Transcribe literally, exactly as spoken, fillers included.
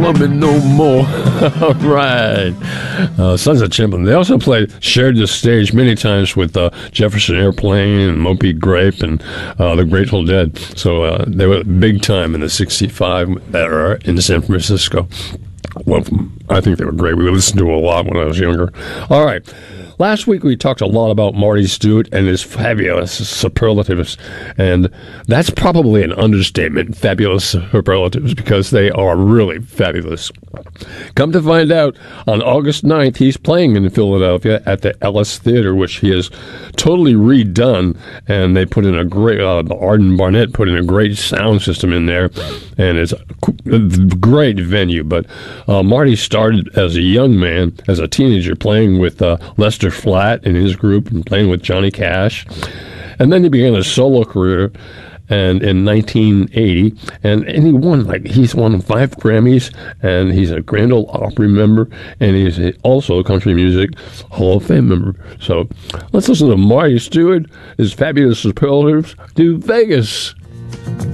want me no more. All right. Uh, Sons of Chamberlain. They also played, shared the stage many times with uh, Jefferson Airplane and Moby Grape and uh, the Grateful Dead. So uh, they were big time in the sixty-five era in San Francisco. Well, I think they were great. We listened to them a lot when I was younger. All right. Last week, we talked a lot about Marty Stuart and his fabulous superlatives, and that's probably an understatement, fabulous superlatives, because they are really fabulous. Come to find out, on August ninth, he's playing in Philadelphia at the Ellis Theater, which he has totally redone, and they put in a great, uh, Arden Barnett put in a great sound system in there, and it's a great venue. But uh, Marty started as a young man, as a teenager, playing with uh, Lester Flatt in his group and playing with Johnny Cash. And then he began a solo career and in nineteen eighty, and, and he won, like, he's won five Grammys, and he's a Grand Ole Opry member, and he's a, also a Country Music Hall of Fame member. So let's listen to Marty Stuart, his fabulous superlatives, to Vegas.